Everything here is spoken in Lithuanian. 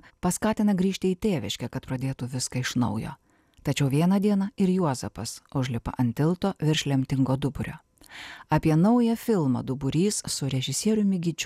paskatina grįžti į tėviškę, kad pradėtų viską iš naujo. Tačiau vieną dieną ir Juozapas užlipa ant tilto virš lemtingo duburio. Apie naują filmą Duburys su režisieriumi Gyčiu